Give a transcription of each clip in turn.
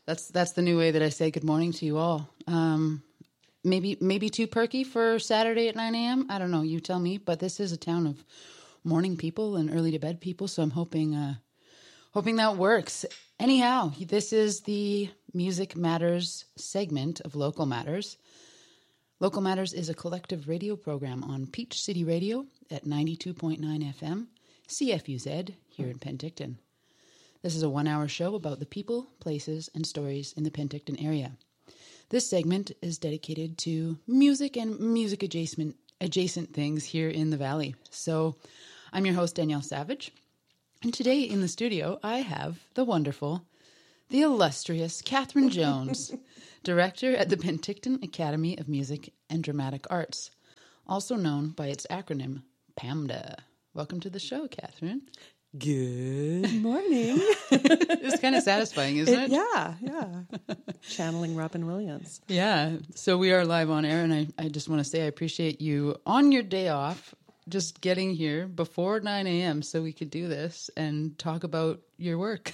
That's the new way that I say good morning to you all. Maybe too perky for Saturday at 9 a.m. I don't know. You tell me. But this is a town of morning people and early to bed people, so I'm hoping that works. Anyhow, this is the Music Matters segment of Local Matters. Local Matters is a collective radio program on Peach City Radio at 92.9 FM, CFUZ, here in Penticton. This is a 1-hour show about the people, places, and stories in the Penticton area. This segment is dedicated to music and music adjacent things here in the Valley. So I'm your host, Danielle Savage. And today in the studio, I have the wonderful, the illustrious Catherine Jones, director at the Penticton Academy of Music and Dramatic Arts, also known by its acronym, PAMDA. Welcome to the show, Catherine. Good morning. It's kind of satisfying, isn't it? Yeah. Channeling Robin Williams. Yeah. So we are live on air, and I just want to say I appreciate you on your day off just getting here before 9 a.m. so we could do this and talk about your work.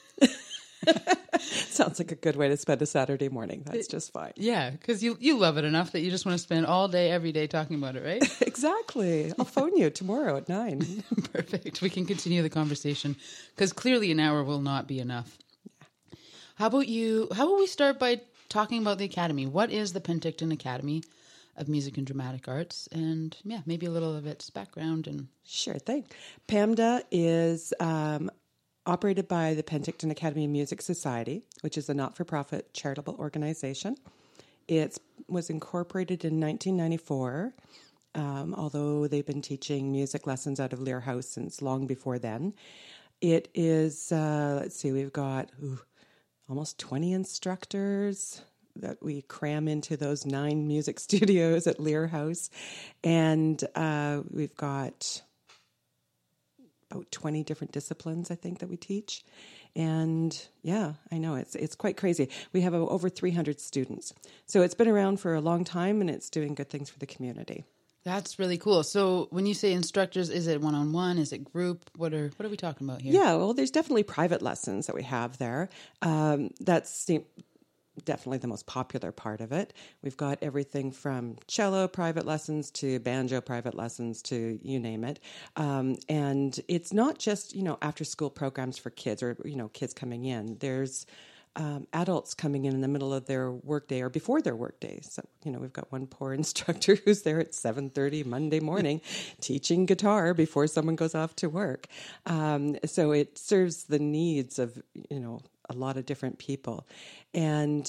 Sounds like a good way to spend a Saturday morning. That's just fine. Yeah, because you love it enough that you just want to spend all day, every day talking about it, right? Exactly. I'll phone you tomorrow at 9. Perfect. We can continue the conversation because clearly an hour will not be enough. Yeah. How about we start by talking about the Academy? What is the Penticton Academy of Music and Dramatic Arts? And yeah, maybe a little of its background. And Sure thing. PAMDA is operated by the Penticton Academy of Music Society, which is a not-for-profit charitable organization. It was incorporated in 1994, although they've been teaching music lessons out of Lear House since long before then. It is, we've got almost 20 instructors that we cram into those 9 music studios at Lear House. And we've got about 20 different disciplines, I think, that we teach. And yeah, I know it's quite crazy. We have over 300 students. So it's been around for a long time, and it's doing good things for the community. That's really cool. So when you say instructors, is it one-on-one? Is it group? What are we talking about here? Yeah, well, there's definitely private lessons that we have there. That's definitely the most popular part of it. We've got everything from cello private lessons to banjo private lessons to you name it. And it's not just, after school programs for kids or, kids coming in. There's adults coming in the middle of their workday or before their workday. So, we've got one poor instructor who's there at 7:30 Monday morning teaching guitar before someone goes off to work. So it serves the needs of, a lot of different people. And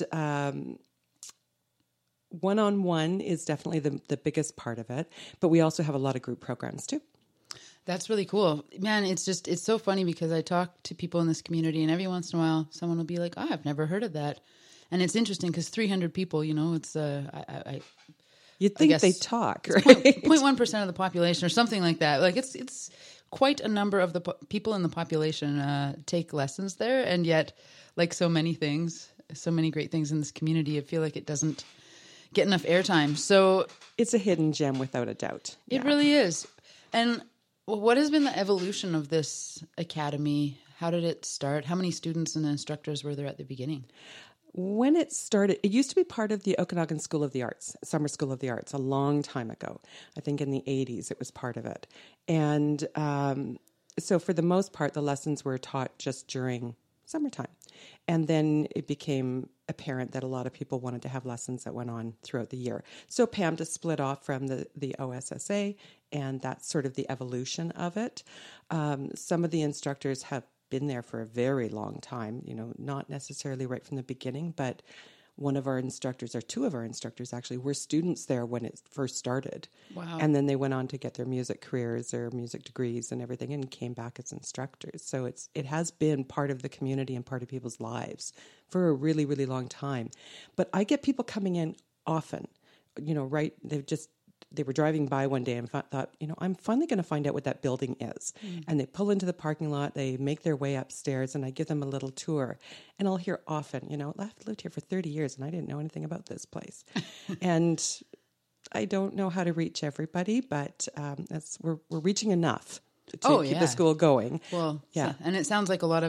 one-on-one is definitely the biggest part of it. But we also have a lot of group programs too. That's really cool. Man, it's so funny because I talk to people in this community and every once in a while someone will be like, oh, I've never heard of that. And it's interesting because 300 people, it's you'd think they talk, right? 0.1% of the population or something like that. Like it's quite a number of the people in the population take lessons there. And yet, like so many things, so many great things in this community, I feel like it doesn't get enough airtime. So it's a hidden gem without a doubt. It really is. And what has been the evolution of this academy? How did it start? How many students and instructors were there at the beginning? When it started, it used to be part of the Okanagan School of the Arts, Summer School of the Arts, a long time ago. I think in the 80s it was part of it. And so for the most part, the lessons were taught just during summertime. And then it became apparent that a lot of people wanted to have lessons that went on throughout the year. So PAMDA split off from the OSSA, and that's sort of the evolution of it. Some of the instructors have been there for a very long time, not necessarily right from the beginning, but one of our instructors, or two of our instructors actually, were students there when it first started. Wow. And then they went on to get their music careers, their music degrees and everything, and came back as instructors. So it has been part of the community and part of people's lives for a really, really long time. But I get people coming in often, they were driving by one day and thought, I'm finally going to find out what that building is. Mm. And they pull into the parking lot, they make their way upstairs, and I give them a little tour. And I'll hear often, I've lived here for 30 years and I didn't know anything about this place. And I don't know how to reach everybody, but we're reaching enough to keep the school going. Well, yeah. And it sounds like a lot of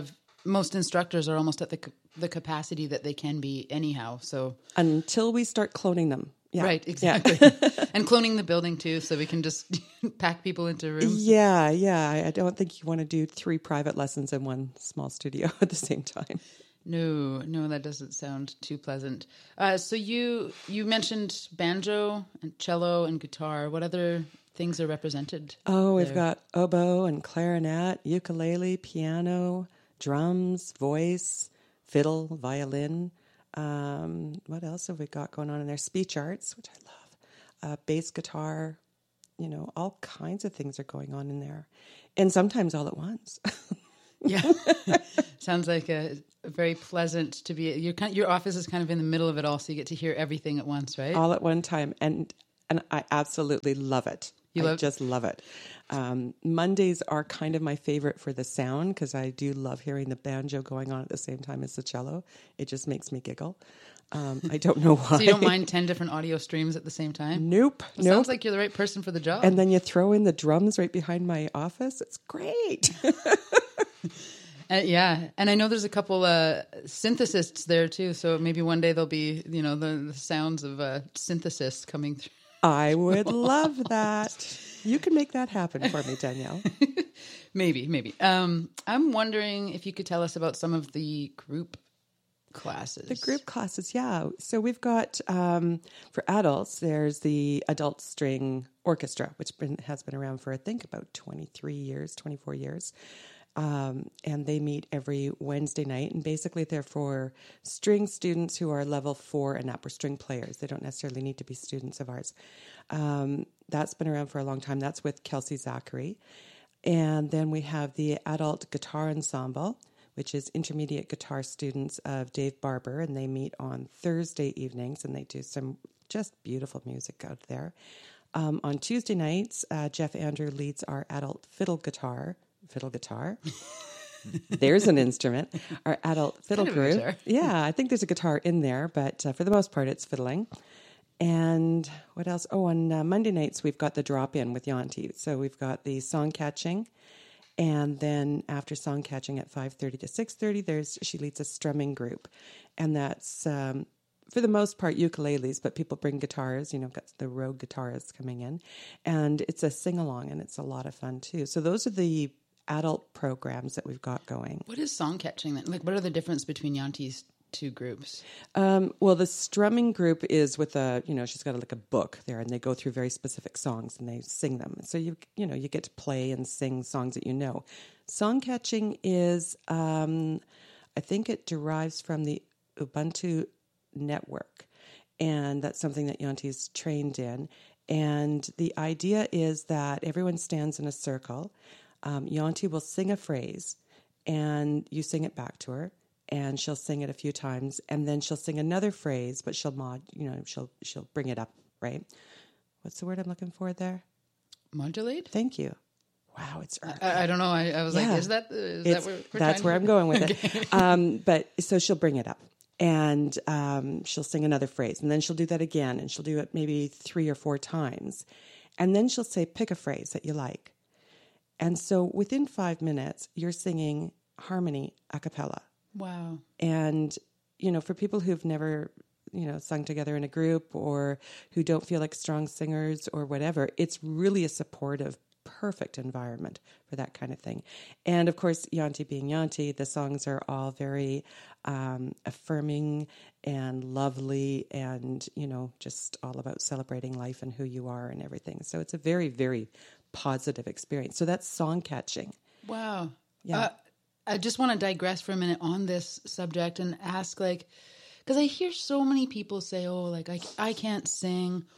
most instructors are almost at the capacity that they can be anyhow. So until we start cloning them. Yeah. Right, exactly. And cloning the building too, so we can just pack people into rooms. Yeah. I don't think you want to do 3 private lessons in one small studio at the same time. No, that doesn't sound too pleasant. So you mentioned banjo and cello and guitar. What other things are represented? Oh, we've got oboe and clarinet, ukulele, piano, drums, voice, fiddle, violin. What else have we got going on in there? Speech arts, which I love. Bass guitar, all kinds of things are going on in there. And sometimes all at once. Yeah. Sounds like a very pleasant to be. Your office is kind of in the middle of it all, so you get to hear everything at once, right? All at one time. And I absolutely love it. Just love it. Mondays are kind of my favorite for the sound because I do love hearing the banjo going on at the same time as the cello. It just makes me giggle. I don't know why. So you don't mind 10 different audio streams at the same time? Nope. Sounds like you're the right person for the job. And then you throw in the drums right behind my office. It's great. Yeah. And I know there's a couple synthesists there too. So maybe one day there'll be, the sounds of synthesis coming through. I would love that. You can make that happen for me, Danielle. Maybe. I'm wondering if you could tell us about some of the group classes. The group classes, yeah. So we've got, for adults, there's the Adult String Orchestra, which has been around for, I think, about 24 years. And they meet every Wednesday night. And basically they're for string students who are level 4 and up, or string players. They don't necessarily need to be students of ours. That's been around for a long time. That's with Kelsey Zachary. And then we have the Adult Guitar Ensemble, which is intermediate guitar students of Dave Barber. And they meet on Thursday evenings, and they do some just beautiful music out there. On Tuesday nights, Jeff Andrew leads our adult fiddle guitar. There's an instrument. Our adult fiddle group. Yeah, I think there's a guitar in there, but for the most part, it's fiddling. And what else? Oh, on Monday nights, we've got the drop-in with Yanti. So we've got the song catching. And then after song catching at 5:30 to 6:30, she leads a strumming group. And that's, for the most part, ukuleles, but people bring guitars, got the rogue guitarists coming in. And it's a sing-along, and it's a lot of fun, too. So those are the adult programs that we've got going. What is song catching then? Like, what are the difference between Yanti's two groups? Well, the strumming group is with she's got a book there, and they go through very specific songs and they sing them. So you get to play and sing songs that you know. Song catching is, I think it derives from the Ubuntu network, and that's something that Yanti's trained in. And the idea is that everyone stands in a circle. Yanti will sing a phrase, and you sing it back to her, and she'll sing it a few times, and then she'll sing another phrase, but she'll she'll bring it up, right? What's the word I'm looking for there? Modulate? Thank you. Wow, it's I don't know. I was like, is that where that's where I'm going with it. But so she'll bring it up, and she'll sing another phrase, and then she'll do that again, and she'll do it maybe 3 or 4 times, and then she'll say, pick a phrase that you like. And so within 5 minutes, you're singing harmony a cappella. Wow. And, for people who've never, sung together in a group, or who don't feel like strong singers or whatever, it's really a supportive, perfect environment for that kind of thing. And of course, Yanti being Yanti, the songs are all very affirming and lovely, and, just all about celebrating life and who you are and everything. So it's a very, very positive experience. So that's song catching. Wow. Yeah. I just want to digress for a minute on this subject and ask, because I hear so many people say, I can't sing,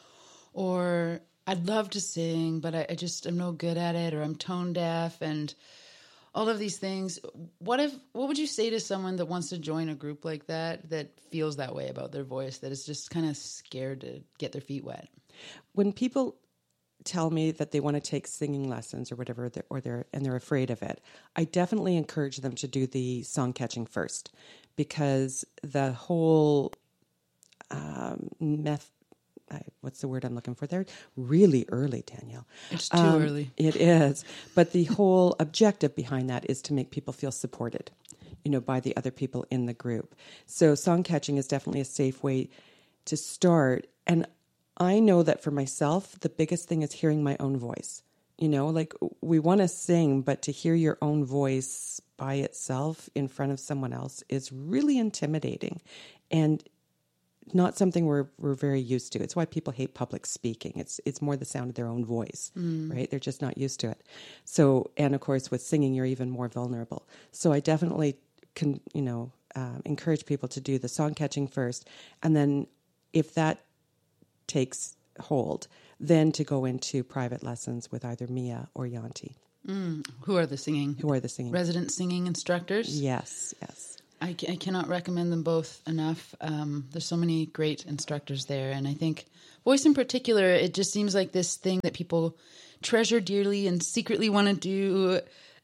or I'd love to sing, but I'm no good at it, or I'm tone deaf, and all of these things. What would you say to someone that wants to join a group like that feels that way about their voice, that is just kind of scared to get their feet wet? When people tell me that they want to take singing lessons or whatever, and they're afraid of it, I definitely encourage them to do the song catching first, because the whole what's the word I'm looking for there? Really early, Danielle. It's too early. It is. But the whole objective behind that is to make people feel supported. by the other people in the group. So song catching is definitely a safe way to start. And I know that for myself, the biggest thing is hearing my own voice. Like we want to sing, but to hear your own voice by itself in front of someone else is really intimidating and not something we're very used to. It's why people hate public speaking. It's more the sound of their own voice, right? They're just not used to it. So, and of course with singing, you're even more vulnerable. So I definitely can, encourage people to do the song catching first. And then if that takes hold, then to go into private lessons with either Mia or Yanti. Who are the singing? Resident singing instructors? Yes. I cannot recommend them both enough. There's so many great instructors there. And I think voice in particular, it just seems like this thing that people treasure dearly and secretly want to do,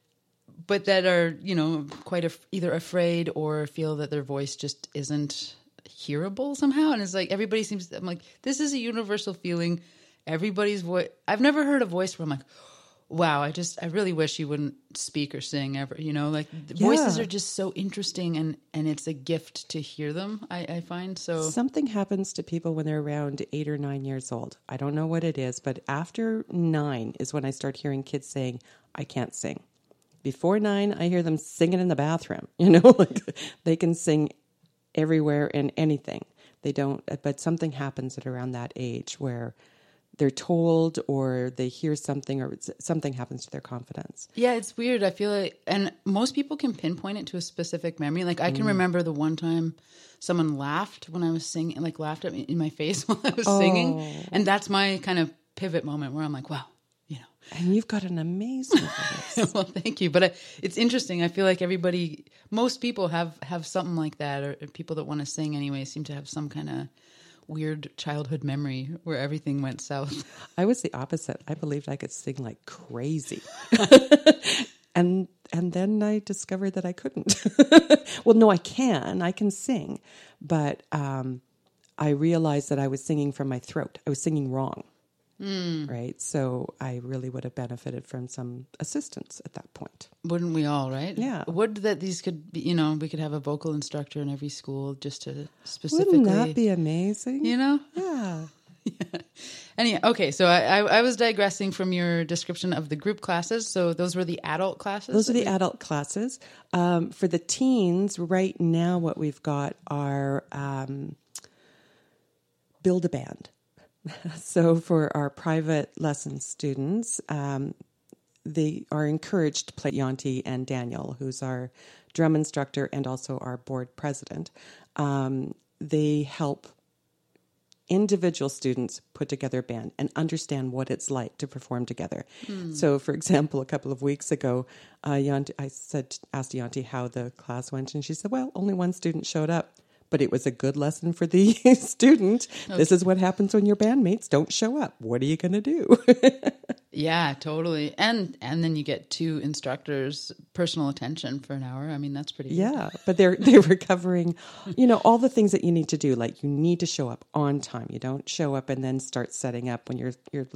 but that are, quite either afraid or feel that their voice just isn't hearable somehow. And it's like everybody seems, I'm like, this is a universal feeling. Everybody's voice. I've never heard a voice where I'm like, wow, I really wish you wouldn't speak or sing ever. Voices are just so interesting and it's a gift to hear them, I find. So something happens to people when they're around 8 or 9 years old. I don't know what it is, but after 9 is when I start hearing kids saying, I can't sing. Before 9, I hear them singing in the bathroom. Like they can sing everywhere and anything. They don't, but something happens at around that age where they're told or they hear something or something happens to their confidence. Yeah, it's weird. I feel like, and most people can pinpoint it to a specific memory. Like I can remember the one time someone laughed when I was singing, like laughed at me in my face while I was singing. And that's my kind of pivot moment where I'm like, wow, And you've got an amazing voice. Well, thank you. But it's interesting. I feel like most people have something like that, or people that want to sing anyway seem to have some kind of weird childhood memory where everything went south. I was the opposite. I believed I could sing like crazy. And then I discovered that I couldn't. Well, no, I can sing. But I realized that I was singing from my throat. I was singing wrong. Right. So I really would have benefited from some assistance at that point. Wouldn't we all, right? Yeah. Would that these could be, we could have a vocal instructor in every school just to specifically. Wouldn't that be amazing? Yeah. Yeah. Anyway, okay. So I was digressing from your description of the group classes. So those were the adult classes? Those are the adult classes. For the teens, right now what we've got are Build a Band. So for our private lesson students, they are encouraged to play Yanti and Daniel, who's our drum instructor and also our board president. They help individual students put together a band and understand what it's like to perform together. So, for example, a couple of weeks ago, Yanti, asked Yanti how the class went, and she said, well, only one student showed up. But it was a good lesson for the student. Okay. This is what happens when your bandmates don't show up. What are you going to do? Yeah, totally. And then you get 2 instructors' personal attention for an hour. I mean, that's pretty good. Yeah, but they were covering, all the things that you need to do. Like you need to show up on time. You don't show up and then start setting up when you're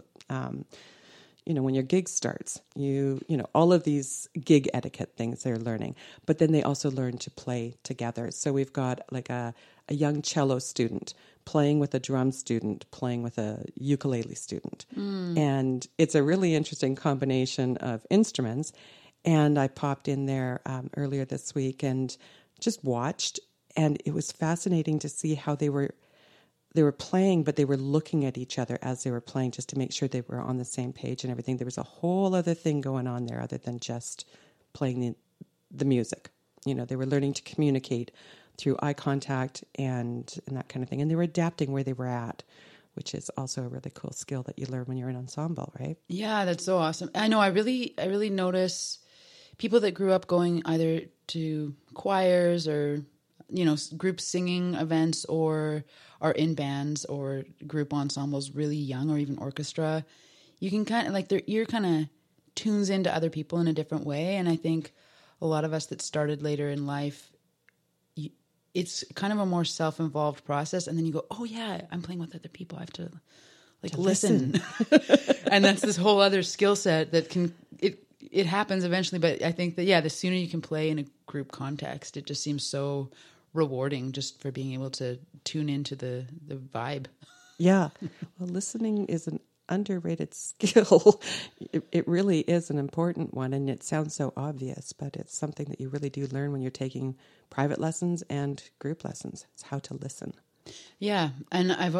when your gig starts, all of these gig etiquette things they're learning, but then they also learn to play together. So we've got like a young cello student playing with a drum student, playing with a ukulele student. And it's a really interesting combination of instruments. And I popped in there earlier this week and just watched, and it was fascinating to see how they were playing, but they were looking at each other as they were playing just to make sure they were on the same page and everything. There was a whole other thing going on there other than just playing the music. They were learning to communicate through eye contact and that kind of thing. And they were adapting where they were at, which is also a really cool skill that you learn when you're in ensemble, right? Yeah, that's so awesome. I know I really notice people that grew up going either to choirs or group singing events or are in bands or group ensembles really young, or even orchestra. You can kind of like their ear kind of tunes into other people in a different way. And I think a lot of us that started later in life, it's kind of a more self-involved process. And then you go, oh yeah, I'm playing with other people. I have to listen. And that's this whole other skill set that it happens eventually, but I think that, yeah, the sooner you can play in a group context, it just seems so rewarding just for being able to tune into the vibe. Yeah. Well, listening is an underrated skill. It really is an important one, and it sounds so obvious, but it's something that you really do learn when you're taking private lessons and group lessons. It's how to listen. Yeah, and I've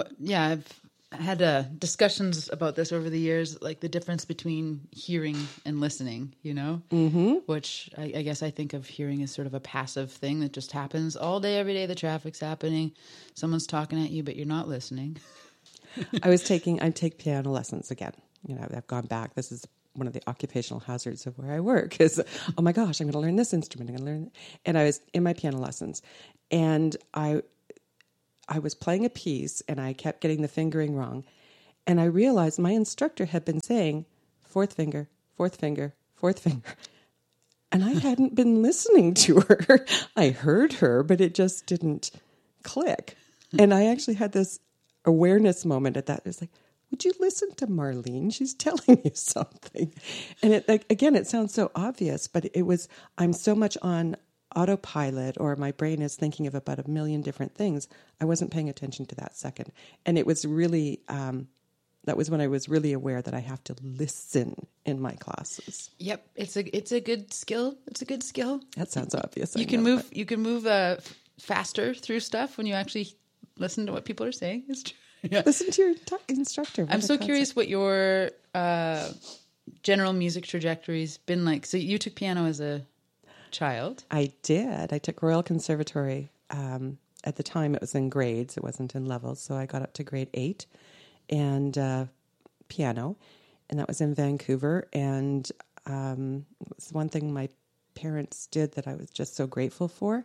had discussions about this over the years, like the difference between hearing and listening, which I guess I think of hearing as sort of a passive thing that just happens all day, every day. The traffic's happening, someone's talking at you, but you're not listening. I take piano lessons again. I've gone back. This is one of the occupational hazards of where I work is, oh my gosh, I'm going to learn this instrument. I'm going to learn. And I was in my piano lessons, and I was playing a piece, and I kept getting the fingering wrong. And I realized my instructor had been saying, fourth finger, fourth finger, fourth finger. And I hadn't been listening to her. I heard her, but it just didn't click. And I actually had this awareness moment at that. It's like, would you listen to Marlene? She's telling you something. And it sounds so obvious, but I'm so much on autopilot, or my brain is thinking of about a million different things. I wasn't paying attention to that second. And it was really, that was when I was really aware that I have to listen in my classes. Yep. It's a good skill. It's a good skill. That sounds obvious. You can move faster through stuff when you actually listen to what people are saying. It's true. Yeah. Listen to your instructor. I'm so curious what your general music trajectory's been like. So you took piano as a child? I did. I took Royal Conservatory. At the time, it was in grades. It wasn't in levels. So I got up to grade 8 and piano. And that was in Vancouver. And it's one thing my parents did that I was just so grateful for.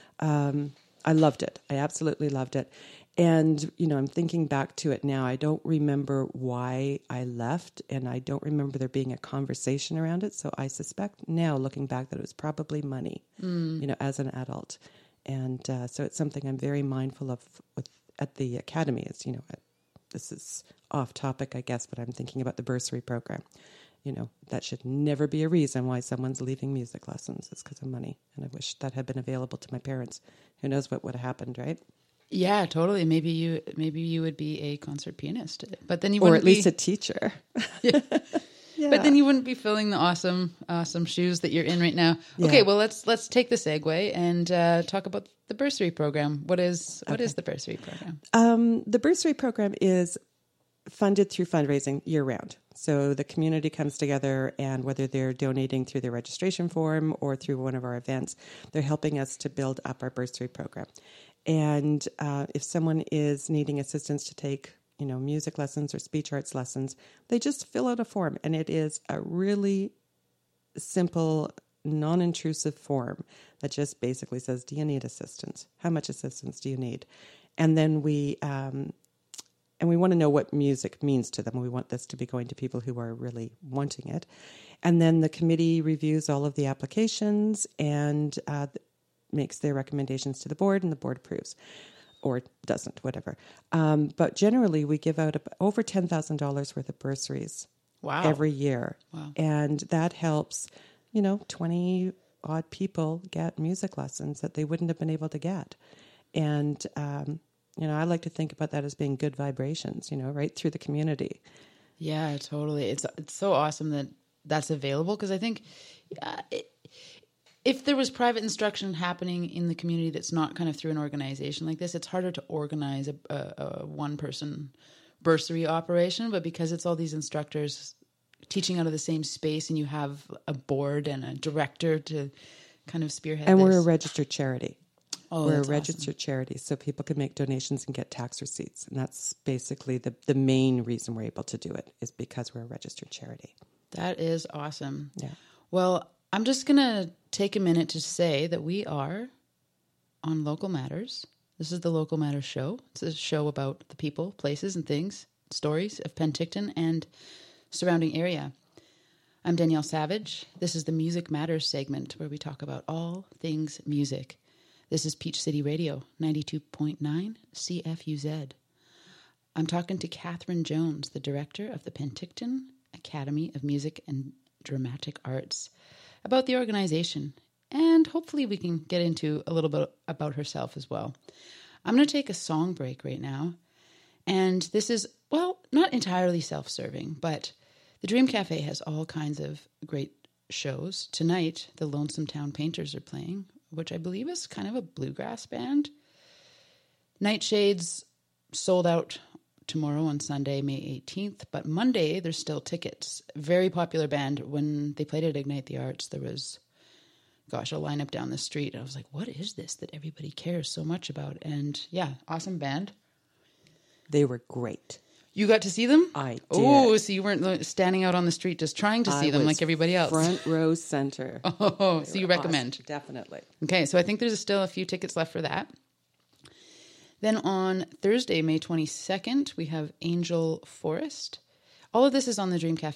I loved it. I absolutely loved it. And, I'm thinking back to it now. I don't remember why I left, and I don't remember there being a conversation around it. So I suspect now, looking back, that it was probably money, as an adult. And so it's something I'm very mindful of at the academy. This is off topic, I guess, but I'm thinking about the bursary program. That should never be a reason why someone's leaving music lessons. It's because of money. And I wish that had been available to my parents. Who knows what would have happened, right? Yeah, totally. Maybe you would be a concert pianist, but then you wouldn't or at least a teacher. Yeah. Yeah. But then you wouldn't be filling the awesome shoes that you're in right now. Yeah. Okay, well let's take the segue and talk about the bursary program. What is the bursary program? The bursary program is funded through fundraising year round. So the community comes together, and whether they're donating through their registration form or through one of our events, they're helping us to build up our bursary program. And if someone is needing assistance to take, music lessons or speech arts lessons, they just fill out a form. And it is a really simple, non-intrusive form that just basically says, do you need assistance? How much assistance do you need? And then we want to know what music means to them. We want this to be going to people who are really wanting it. And then the committee reviews all of the applications and makes their recommendations to the board, and the board approves or doesn't, whatever. But generally, we give out over $10,000 worth of bursaries every year. Wow. And that helps, 20 odd people get music lessons that they wouldn't have been able to get. And, I like to think about that as being good vibrations, right through the community. Yeah, totally. It's so awesome that that's available, because I think if there was private instruction happening in the community that's not kind of through an organization like this, it's harder to organize a one-person bursary operation. But because it's all these instructors teaching out of the same space, and you have a board and a director to kind of spearhead and this. We're a registered charity. Oh, we're a that's registered awesome. charity, so people can make donations and get tax receipts. And that's basically the main reason we're able to do it, is because we're a registered charity. That is awesome. Yeah. Well, I'm just going to take a minute to say that we are on Local Matters. This is the Local Matters show. It's a show about the people, places, and things, stories of Penticton and surrounding area. I'm Danielle Savage. This is the Music Matters segment, where we talk about all things music. This is Peach City Radio, 92.9 CFUZ. I'm talking to Catherine Jones, the director of the Penticton Academy of Music and Dramatic Arts, about the organization, and hopefully we can get into a little bit about herself as well. I'm going to take a song break right now, and this is, well, not entirely self-serving, but the Dream Cafe has all kinds of great shows. Tonight, the Lonesome Town Painters are playing, which I believe is kind of a bluegrass band. Nightshades sold out tomorrow on Sunday, May 18th, but Monday there's still tickets. Very popular band. When they played at Ignite the Arts, there was, a lineup down the street. I was like, what is this that everybody cares so much about? And yeah, awesome band. They were great. You got to see them? I did. Oh, so you weren't standing out on the street just trying to see them like everybody else. Front row center. Oh, so you recommend. Awesome. Definitely. Okay, so I think there's still a few tickets left for that. Then on Thursday, May 22nd, we have Angel Forest. All of this is on the